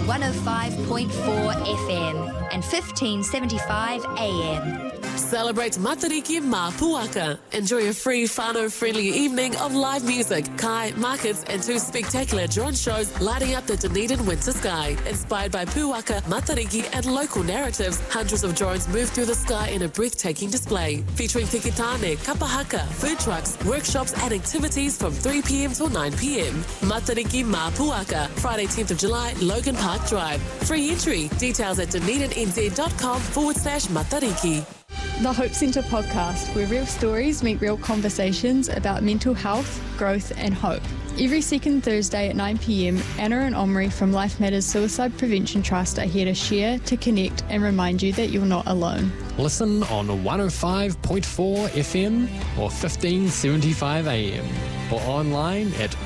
105.4 FM and 1575 AM. Celebrate Matariki Mā Puaka. Enjoy a free, whānau-friendly evening of live music, kai, markets and 2 spectacular drone shows lighting up the Dunedin winter sky. Inspired by Puaka, Matariki and local narratives, hundreds of drones move through the sky in a breathtaking display, featuring tikitane, kapahaka, food trucks, workshops and activities from 3 p.m. till 9 p.m. Matariki Mā Puaka, Friday 10th of July, Logan Park Drive. Free entry. Details at dunedinNZ.com/Matariki. The Hope Centre podcast, where real stories meet real conversations about mental health, growth and hope. Every second Thursday at 9 p.m, Anna and Omri from Life Matters Suicide Prevention Trust are here to share, to connect and remind you that you're not alone. Listen on 105.4 FM or 1575 AM or online at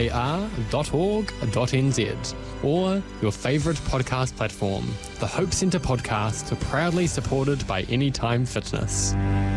oar.org.nz or your favourite podcast platform. The Hope Centre podcast, proudly supported by Anytime Fitness.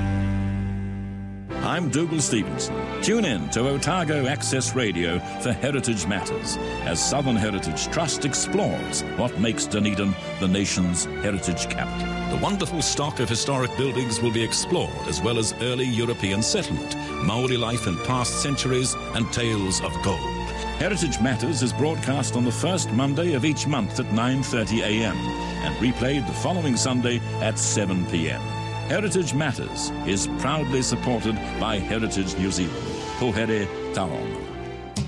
I'm Dougal Stevenson. Tune in to Otago Access Radio for Heritage Matters as Southern Heritage Trust explores what makes Dunedin the nation's heritage capital. The wonderful stock of historic buildings will be explored, as well as early European settlement, Maori life in past centuries, and tales of gold. Heritage Matters is broadcast on the first Monday of each month at 9:30 a.m. and replayed the following Sunday at 7 p.m. Heritage Matters is proudly supported by Heritage New Zealand. Pohere Taonga.